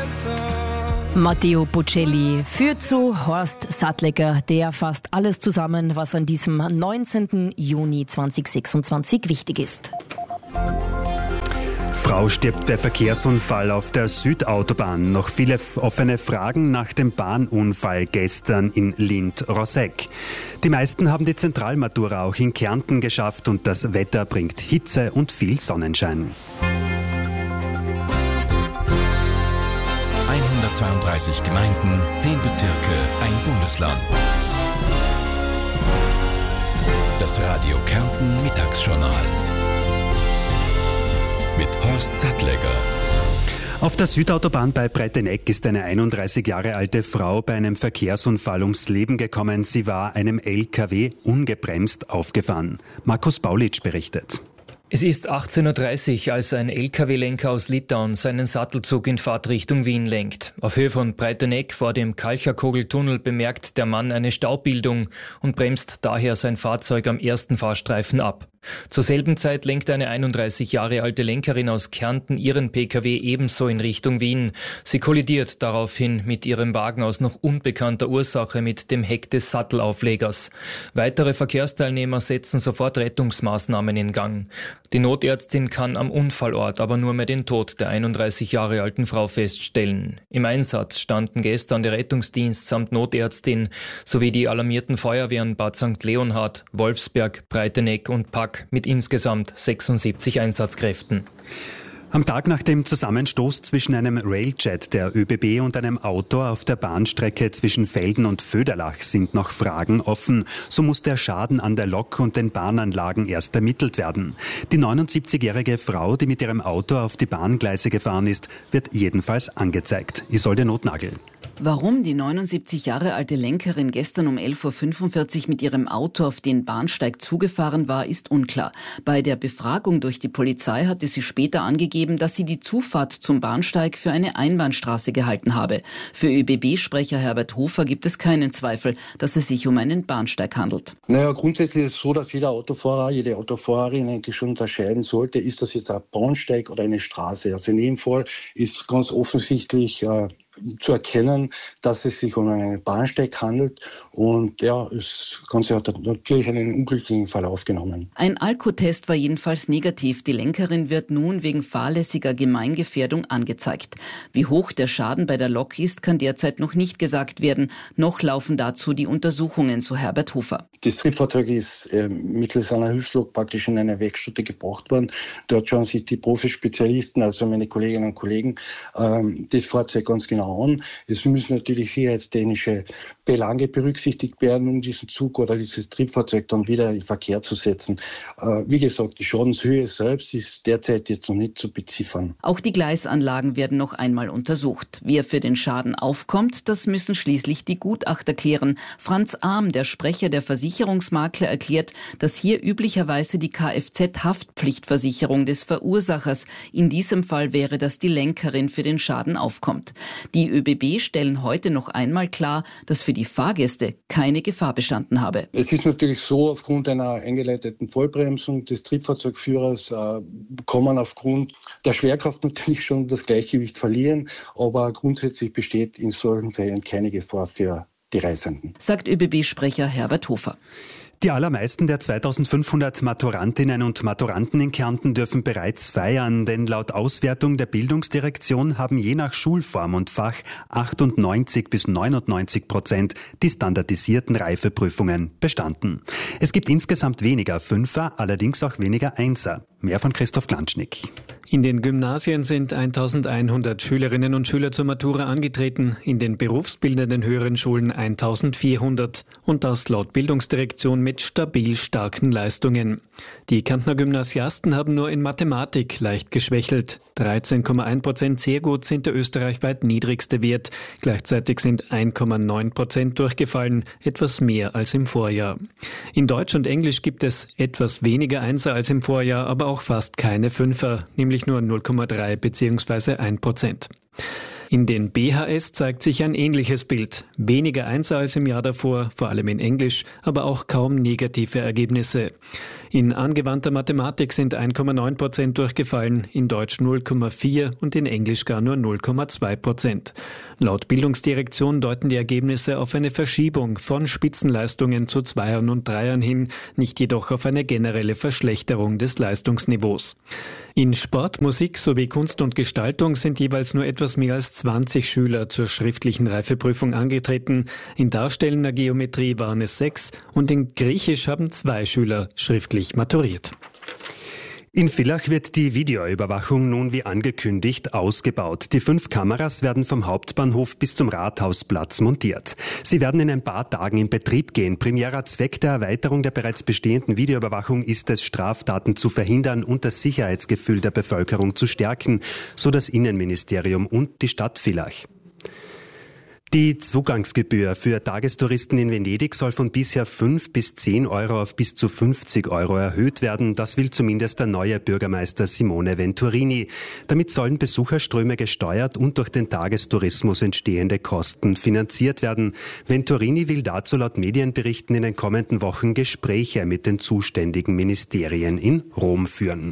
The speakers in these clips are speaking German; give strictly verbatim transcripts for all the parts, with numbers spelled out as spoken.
Matteo Bocelli führt zu Horst Sattleger, der fasst alles zusammen, was an diesem neunzehnten Juni zweitausendsechsundzwanzig wichtig ist. Frau stirbt bei Verkehrsunfall auf der Südautobahn. Noch viele offene Fragen nach dem Bahnunfall gestern in Lindt-Rossegg. Die meisten haben die Zentralmatura auch in Kärnten geschafft und das Wetter bringt Hitze und viel Sonnenschein. hundertzweiunddreißig Gemeinden, zehn Bezirke, ein Bundesland. Das Radio Kärnten Mittagsjournal mit Horst Sattleger. Auf der Südautobahn bei Breiteneck ist eine einunddreißig Jahre alte Frau bei einem Verkehrsunfall ums Leben gekommen. Sie war einem L K W ungebremst aufgefahren. Markus Baulitsch berichtet. Es ist achtzehn Uhr dreißig, als ein L K W-Lenker aus Litauen seinen Sattelzug in Fahrtrichtung Wien lenkt. Auf Höhe von Breiteneck vor dem Kalcherkogeltunnel bemerkt der Mann eine Staubildung und bremst daher sein Fahrzeug am ersten Fahrstreifen ab. Zur selben Zeit lenkt eine einunddreißig Jahre alte Lenkerin aus Kärnten ihren P K W ebenso in Richtung Wien. Sie kollidiert daraufhin mit ihrem Wagen aus noch unbekannter Ursache mit dem Heck des Sattelauflegers. Weitere Verkehrsteilnehmer setzen sofort Rettungsmaßnahmen in Gang. Die Notärztin kann am Unfallort aber nur mehr den Tod der einunddreißig Jahre alten Frau feststellen. Im Einsatz standen gestern der Rettungsdienst samt Notärztin sowie die alarmierten Feuerwehren Bad Sankt Leonhard, Wolfsberg, Breiteneck und Pack mit insgesamt sechsundsiebzig Einsatzkräften. Am Tag nach dem Zusammenstoß zwischen einem Railjet der Ö B B und einem Auto auf der Bahnstrecke zwischen Velden und Vöderlach sind noch Fragen offen. So muss der Schaden an der Lok und den Bahnanlagen erst ermittelt werden. Die neunundsiebzigjährige Frau, die mit ihrem Auto auf die Bahngleise gefahren ist, wird jedenfalls angezeigt. Isolde Notnagel. Warum die neunundsiebzig Jahre alte Lenkerin gestern um elf Uhr fünfundvierzig mit ihrem Auto auf den Bahnsteig zugefahren war, ist unklar. Bei der Befragung durch die Polizei hatte sie später angegeben, dass sie die Zufahrt zum Bahnsteig für eine Einbahnstraße gehalten habe. Für Ö B B-Sprecher Herbert Hofer gibt es keinen Zweifel, dass es sich um einen Bahnsteig handelt. Naja, grundsätzlich ist es so, dass jeder Autofahrer, jede Autofahrerin eigentlich schon unterscheiden sollte, ist das jetzt ein Bahnsteig oder eine Straße. Also in jedem Fall ist ganz offensichtlich äh, zu erkennen, dass es sich um einen Bahnsteig handelt und ja, das Ganze hat natürlich einen unglücklichen Verlauf genommen. Ein Alkotest war jedenfalls negativ. Die Lenkerin wird nun wegen fahrlässiger Gemeingefährdung angezeigt. Wie hoch der Schaden bei der Lok ist, kann derzeit noch nicht gesagt werden. Noch laufen dazu die Untersuchungen, so Herbert Hofer. Das Triebfahrzeug ist äh, mittels einer Hilfslok praktisch in eine Werkstätte gebracht worden. Dort schauen sich die Profispezialisten, also meine Kolleginnen und Kollegen, ähm, das Fahrzeug ganz genau an. Es müssen natürlich sicherheitstechnische Belange berücksichtigt werden, um diesen Zug oder dieses Triebfahrzeug dann wieder in Verkehr zu setzen. Äh, wie gesagt, die Schadenshöhe selbst ist derzeit jetzt noch nicht zu beziffern. Auch die Gleisanlagen werden noch einmal untersucht. Wer für den Schaden aufkommt, das müssen schließlich die Gutachter klären. Franz Ahm, der Sprecher der Versicherungsmakler, erklärt, dass hier üblicherweise die Kfz-Haftpflichtversicherung des Verursachers, in diesem Fall wäre das die Lenkerin, für den Schaden aufkommt. Die Ö B B stellen heute noch einmal klar, dass für die Fahrgäste keine Gefahr bestanden habe. Es ist natürlich so, aufgrund einer eingeleiteten Vollbremsung des Triebfahrzeugführers äh, kann man aufgrund der Schwerkraft natürlich schon das Gleichgewicht verlieren, aber grundsätzlich besteht in solchen Fällen keine Gefahr für die Reisenden, sagt Ö B B-Sprecher Herbert Hofer. Die allermeisten der zweitausendfünfhundert Maturantinnen und Maturanten in Kärnten dürfen bereits feiern, denn laut Auswertung der Bildungsdirektion haben je nach Schulform und Fach achtundneunzig bis neunundneunzig Prozent die standardisierten Reifeprüfungen bestanden. Es gibt insgesamt weniger Fünfer, allerdings auch weniger Einser. Mehr von Christoph Glanschnick. In den Gymnasien sind eintausendeinhundert Schülerinnen und Schüler zur Matura angetreten, in den berufsbildenden höheren Schulen eintausendvierhundert und das laut Bildungsdirektion mit stabil starken Leistungen. Die Kärntner Gymnasiasten haben nur in Mathematik leicht geschwächelt. dreizehn Komma eins Prozent sehr gut sind der österreichweit niedrigste Wert. Gleichzeitig sind eins Komma neun Prozent durchgefallen, etwas mehr als im Vorjahr. In Deutsch und Englisch gibt es etwas weniger Einser als im Vorjahr, aber auch fast keine Fünfer, nämlich nur null Komma drei bzw. ein Prozent. In den B H S zeigt sich ein ähnliches Bild. Weniger Einser als im Jahr davor, vor allem in Englisch, aber auch kaum negative Ergebnisse. In angewandter Mathematik sind eins Komma neun Prozent durchgefallen, in Deutsch null Komma vier und in Englisch gar nur null Komma zwei Prozent. Laut Bildungsdirektion deuten die Ergebnisse auf eine Verschiebung von Spitzenleistungen zu Zweiern und Dreiern hin, nicht jedoch auf eine generelle Verschlechterung des Leistungsniveaus. In Sport, Musik sowie Kunst und Gestaltung sind jeweils nur etwas mehr als zwanzig Schüler zur schriftlichen Reifeprüfung angetreten. In darstellender Geometrie waren es sechs und in Griechisch haben zwei Schüler schriftlich maturiert. In Villach wird die Videoüberwachung nun wie angekündigt ausgebaut. Die fünf Kameras werden vom Hauptbahnhof bis zum Rathausplatz montiert. Sie werden in ein paar Tagen in Betrieb gehen. Primärer Zweck der Erweiterung der bereits bestehenden Videoüberwachung ist es, Straftaten zu verhindern und das Sicherheitsgefühl der Bevölkerung zu stärken, so das Innenministerium und die Stadt Villach. Die Zugangsgebühr für Tagestouristen in Venedig soll von bisher fünf bis zehn Euro auf bis zu fünfzig Euro erhöht werden. Das will zumindest der neue Bürgermeister Simone Venturini. Damit sollen Besucherströme gesteuert und durch den Tagestourismus entstehende Kosten finanziert werden. Venturini will dazu laut Medienberichten in den kommenden Wochen Gespräche mit den zuständigen Ministerien in Rom führen.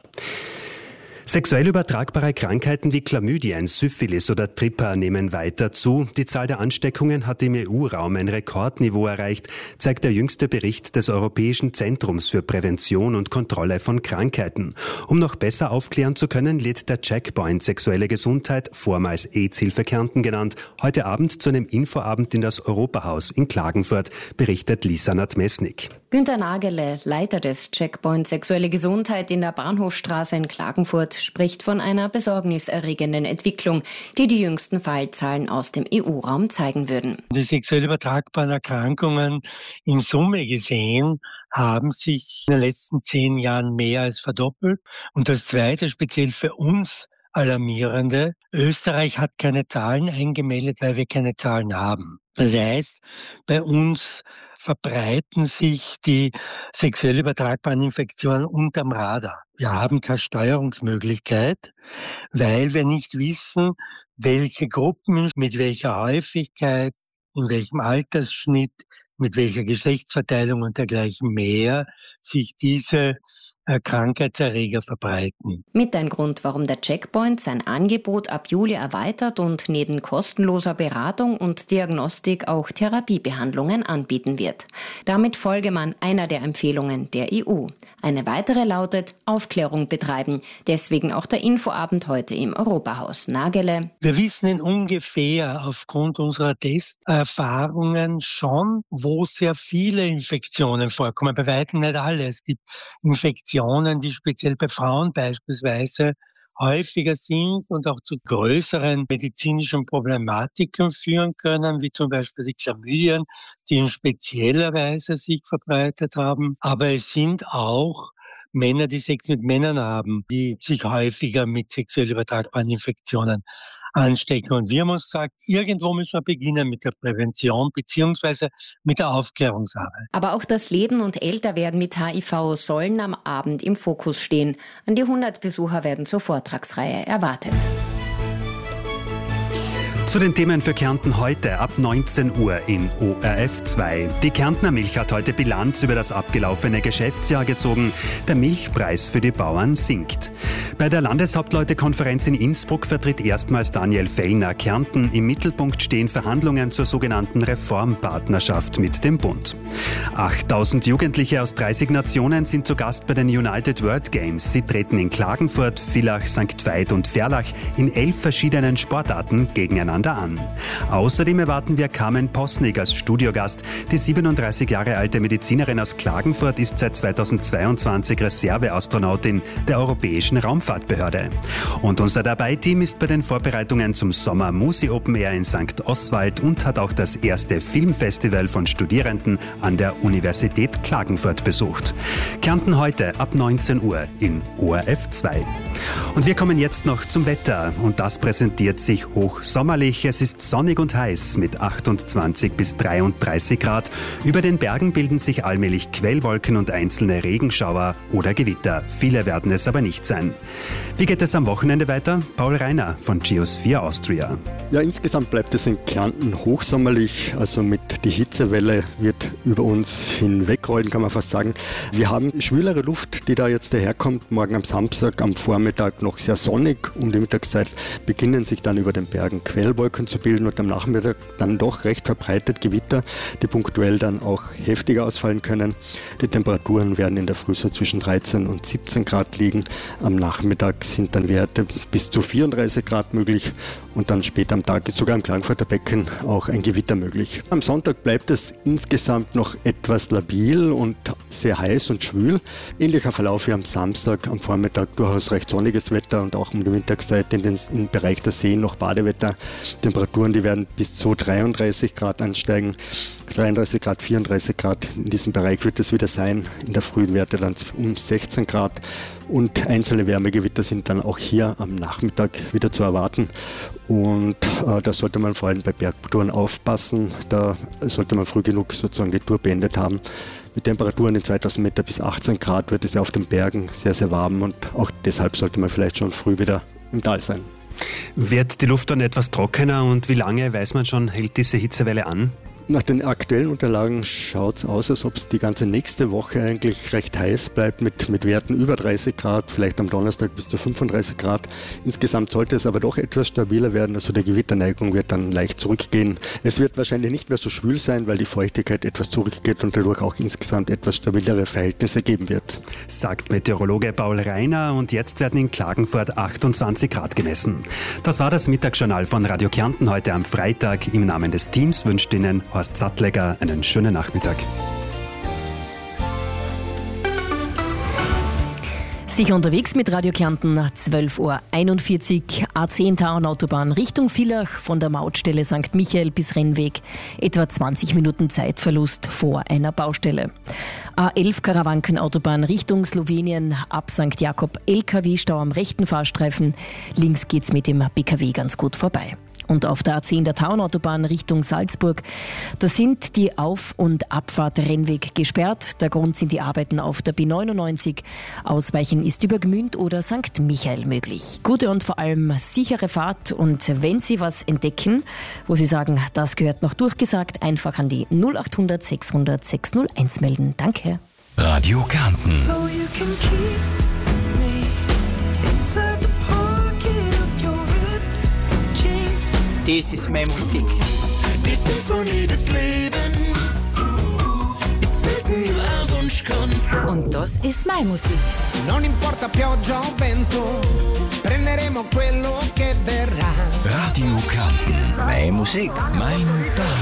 Sexuell übertragbare Krankheiten wie Chlamydien, Syphilis oder Tripper nehmen weiter zu. Die Zahl der Ansteckungen hat im E U-Raum ein Rekordniveau erreicht, zeigt der jüngste Bericht des Europäischen Zentrums für Prävention und Kontrolle von Krankheiten. Um noch besser aufklären zu können, lädt der Checkpoint Sexuelle Gesundheit, vormals AIDS-Hilfe Kärnten genannt, heute Abend zu einem Infoabend in das Europahaus in Klagenfurt, berichtet Lisa Nadmesnik. Günter Nagele, Leiter des Checkpoint Sexuelle Gesundheit in der Bahnhofstraße in Klagenfurt, spricht von einer besorgniserregenden Entwicklung, die die jüngsten Fallzahlen aus dem E U-Raum zeigen würden. Die sexuell übertragbaren Erkrankungen in Summe gesehen haben sich in den letzten zehn Jahren mehr als verdoppelt. Und das Zweite, speziell für uns alarmierende, Österreich hat keine Zahlen eingemeldet, weil wir keine Zahlen haben. Das heißt, bei uns verbreiten sich die sexuell übertragbaren Infektionen unterm Radar. Wir haben keine Steuerungsmöglichkeit, weil wir nicht wissen, welche Gruppen mit welcher Häufigkeit, in welchem Altersschnitt, mit welcher Geschlechtsverteilung und dergleichen mehr sich diese Krankheitserreger verbreiten. Mit ein Grund, warum der Checkpoint sein Angebot ab Juli erweitert und neben kostenloser Beratung und Diagnostik auch Therapiebehandlungen anbieten wird. Damit folge man einer der Empfehlungen der E U. Eine weitere lautet Aufklärung betreiben. Deswegen auch der Infoabend heute im Europahaus. Nagele. Wir wissen in ungefähr aufgrund unserer Testerfahrungen schon, wo sehr viele Infektionen vorkommen. Bei weitem nicht alle. Es gibt Infektionen, die speziell bei Frauen beispielsweise häufiger sind und auch zu größeren medizinischen Problematiken führen können, wie zum Beispiel die Chlamydien, die in spezieller Weise sich verbreitet haben. Aber es sind auch Männer, die Sex mit Männern haben, die sich häufiger mit sexuell übertragbaren Infektionen anstecken. Und wir haben uns gesagt, irgendwo müssen wir beginnen mit der Prävention beziehungsweise mit der Aufklärungsarbeit. Aber auch das Leben und Älterwerden mit H I V sollen am Abend im Fokus stehen. An die hundert Besucher werden zur Vortragsreihe erwartet. Zu den Themen für Kärnten heute ab neunzehn Uhr in O R F zwei. Die Kärntner Milch hat heute Bilanz über das abgelaufene Geschäftsjahr gezogen. Der Milchpreis für die Bauern sinkt. Bei der Landeshauptleutekonferenz in Innsbruck vertritt erstmals Daniel Fellner Kärnten. Im Mittelpunkt stehen Verhandlungen zur sogenannten Reformpartnerschaft mit dem Bund. achttausend Jugendliche aus dreißig Nationen sind zu Gast bei den United World Games. Sie treten in Klagenfurt, Villach, Sankt Veit und Verlach in elf verschiedenen Sportarten gegeneinander an. Außerdem erwarten wir Carmen Posnig als Studiogast. Die siebenunddreißig Jahre alte Medizinerin aus Klagenfurt ist seit zweitausendzweiundzwanzig Reserveastronautin der Europäischen Raumfahrtbehörde. Und unser Dabei-Team ist bei den Vorbereitungen zum Sommer Musi Open Air in Sankt Oswald und hat auch das erste Filmfestival von Studierenden an der Universität Klagenfurt besucht. Kärnten heute ab neunzehn Uhr in O R F zwei. Und wir kommen jetzt noch zum Wetter und das präsentiert sich hochsommerlich sommerlich. Es ist sonnig und heiß mit achtundzwanzig bis dreiunddreißig Grad. Über den Bergen bilden sich allmählich Quellwolken und einzelne Regenschauer oder Gewitter. Viele werden es aber nicht sein. Wie geht es am Wochenende weiter? Paul Reiner von Geosphere Austria. Ja, insgesamt bleibt es in Kärnten hochsommerlich. Also mit die Hitzewelle wird über uns hinwegrollen, kann man fast sagen. Wir haben schwülere Luft, die da jetzt daherkommt. Morgen am Samstag am Vormittag noch sehr sonnig. Um die Mittagszeit beginnen sich dann über den Bergen Quellwolken zu bilden und am Nachmittag dann doch recht verbreitet Gewitter, die punktuell dann auch heftiger ausfallen können. Die Temperaturen werden in der Früh so zwischen dreizehn und siebzehn Grad liegen. Am Nachmittag sind dann Werte bis zu vierunddreißig Grad möglich und dann später am Tag ist sogar im Klagenfurter Becken auch ein Gewitter möglich. Am Sonntag bleibt es insgesamt noch etwas labil und sehr heiß und schwül. Ähnlicher Verlauf wie am Samstag, am Vormittag durchaus recht sonniges Wetter und auch um die Mittagszeit in den im Bereich der Seen noch Badewetter. Temperaturen, die werden bis zu dreiunddreißig Grad ansteigen. dreiunddreißig Grad, vierunddreißig Grad, in diesem Bereich wird es wieder sein. In der Früh Werte dann um sechzehn Grad und einzelne Wärmegewitter sind dann auch hier am Nachmittag wieder zu erwarten. Und äh, da sollte man vor allem bei Bergtouren aufpassen. Da sollte man früh genug sozusagen die Tour beendet haben. Mit Temperaturen in zweitausend Meter bis achtzehn Grad wird es ja auf den Bergen sehr, sehr warm und auch deshalb sollte man vielleicht schon früh wieder im Tal sein. Wird die Luft dann etwas trockener und wie lange, weiß man schon, hält diese Hitzewelle an? Nach den aktuellen Unterlagen schaut es aus, als ob es die ganze nächste Woche eigentlich recht heiß bleibt mit, mit Werten über dreißig Grad, vielleicht am Donnerstag bis zu fünfunddreißig Grad. Insgesamt sollte es aber doch etwas stabiler werden, also die Gewitterneigung wird dann leicht zurückgehen. Es wird wahrscheinlich nicht mehr so schwül sein, weil die Feuchtigkeit etwas zurückgeht und dadurch auch insgesamt etwas stabilere Verhältnisse geben wird. Sagt Meteorologe Paul Reiner und jetzt werden in Klagenfurt achtundzwanzig Grad gemessen. Das war das Mittagsjournal von Radio Kärnten heute am Freitag. Im Namen des Teams wünscht Ihnen Horst Sattleger einen schönen Nachmittag. Sicher unterwegs mit Radio Kärnten, zwölf Uhr einundvierzig, A zehn Tauernautobahn Richtung Villach von der Mautstelle Sankt Michael bis Rennweg. Etwa zwanzig Minuten Zeitverlust vor einer Baustelle. A elf Karawankenautobahn Richtung Slowenien ab Sankt Jakob, L K W-Stau am rechten Fahrstreifen. Links geht's mit dem B K W ganz gut vorbei. Und auf der A zehn der Tauernautobahn Richtung Salzburg, da sind die Auf- und Abfahrt Rennweg gesperrt. Der Grund sind die Arbeiten auf der B neunundneunzig. Ausweichen ist über Gmünd oder Sankt Michael möglich. Gute und vor allem sichere Fahrt. Und wenn Sie was entdecken, wo Sie sagen, das gehört noch durchgesagt, einfach an die null acht hundert sechshundert sechshunderteins melden. Danke. Radio Kärnten. So you can keep me inside the pocket of your ripped jeans. Das ist meine Musik. Die Symphonie des Lebens ist selten nur ein Wunschkonzert. Und das ist meine Musik. Non importa pioggia o vento, prenderemo quello che verrà. Radio Kärnten. Meine Musik. Mein Tag.